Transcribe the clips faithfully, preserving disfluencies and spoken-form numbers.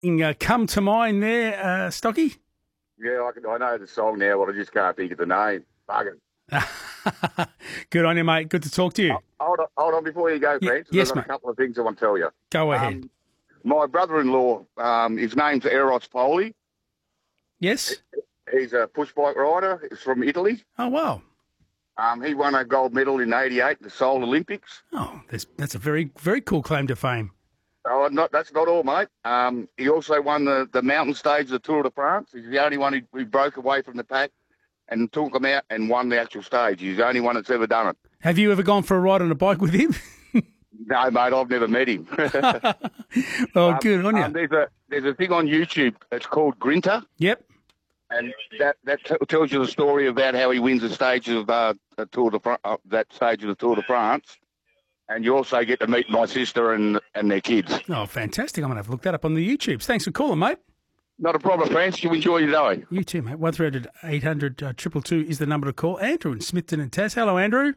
Uh, come to mind there, uh, Stocky? Yeah, I, can, I know the song now, but I just can't think of the name. Bugger. Good on you, mate. Good to talk to you. Oh, hold on, hold on before you go, Y- Francis. yes, I've got mate. a couple of things I want to tell you. Go ahead. Um, my brother-in-law, um, his name's Eros Poli. Yes? He's a push bike rider. He's from Italy. Oh, wow. Um, he won a gold medal in eighty-eight at the Seoul Olympics. Oh, that's, that's a very, very cool claim to fame. Oh, not, that's not all, mate. Um, he also won the, the mountain stage of the Tour de France. He's the only one who, who broke away from the pack and took them out and won the actual stage. He's the only one that's ever done it. Have you ever gone for a ride on a bike with him? No, mate, I've never met him. Oh, Um, good on you. um, there's a there's a thing on YouTube. It's called Grinter, Yep. and that that t- tells you the story about how he wins the stage of uh, the Tour de Fran- uh, that stage of the Tour de France. And you also get to meet my sister and and their kids. Oh, fantastic. I'm going to have to look that up on the YouTubes. Thanks for calling, mate. Not a problem, Francis. You enjoy your day. You too, mate. one three hundred eight hundred two two two is the number to call. Andrew in Smithton and Taz. Hello, Andrew.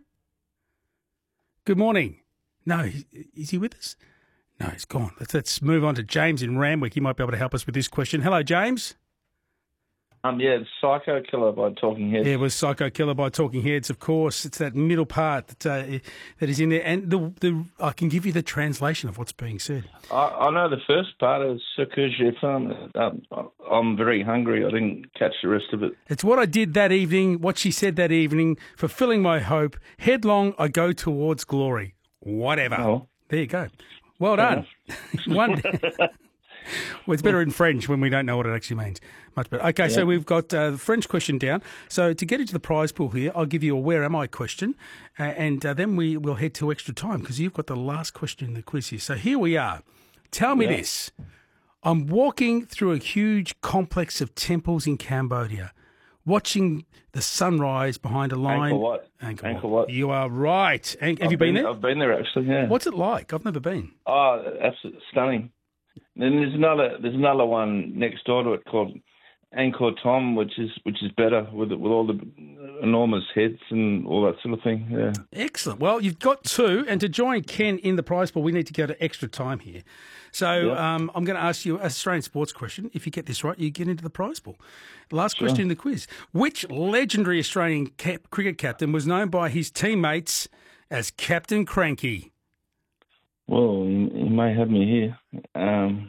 Good morning. No, he- is he with us? No, he's gone. Let's, let's move on to James in Ramwick. He might be able to help us with this question. Hello, James. Um, yeah, it's Psycho Killer by Talking Heads. Yeah, it was Psycho Killer by Talking Heads, of course. It's that middle part that uh, that is in there. And the the I can give you the translation of what's being said. I, I know the first part is Ce que j'ai faim. Um, I'm very hungry. I didn't catch the rest of it. It's what I did that evening, what she said that evening, fulfilling my hope. Headlong, I go towards glory. Whatever. Oh. There you go. Well done. One. Well, it's better in French when we don't know what it actually means. Much better. Okay, so we've got uh, the French question down. So to get into the prize pool here, I'll give you a where am I question, uh, and uh, then we will head to extra time because you've got the last question in the quiz here. So here we are. Tell me Yeah. this. I'm walking through a huge complex of temples in Cambodia, watching the sunrise behind a line. Angkor Wat. Angkor Angkor Wat. Wat. You are right. An- have I've you been, there? I've been there actually. Yeah. What's it like? I've never been. Oh, absolutely stunning. Then there's another there's another one next door to it called Angkor Thom, which is which is better with with all the enormous heads and all that sort of thing. Yeah. Excellent. Well, you've got two, and to join Ken in the prize pool, we need to go to extra time here. So Yeah. um, I'm going to ask you a Australian sports question. If you get this right, you get into the prize pool. Last Sure. question in the quiz. Which legendary Australian cap- cricket captain was known by his teammates as Captain Cranky? Well, you, you may have me here. Um,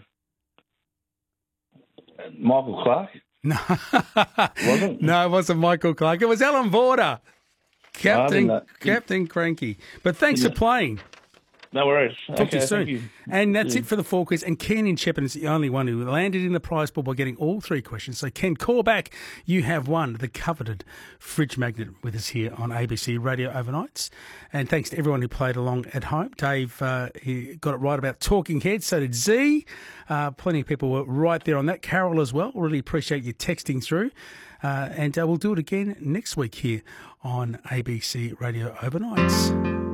Michael Clark. No, Wasn't? no, it wasn't Michael Clark. It was Alan Border. Captain, know. Captain Cranky. But thanks for playing. No worries. Talk to Okay, you soon. thank you. And that's Yeah. it for the four quiz. And Ken in Shepparton is the only one who landed in the prize pool by getting all three questions. So, Ken, call back. You have won the coveted fridge magnet with us here on A B C Radio Overnights. And thanks to everyone who played along at home. Dave, uh, he got it right about Talking Heads. So did Z. Uh, plenty of people were right there on that. Carol as well. Really appreciate you texting through. Uh, and uh, we'll do it again next week here on A B C Radio Overnights.